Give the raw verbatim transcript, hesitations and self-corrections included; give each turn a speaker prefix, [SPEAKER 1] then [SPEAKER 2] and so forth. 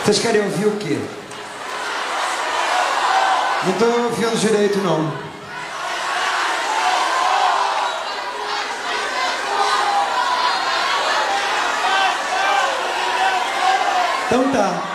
[SPEAKER 1] Vocês querem ouvir o quê? Não estou ouvindo direito, não. Então tá.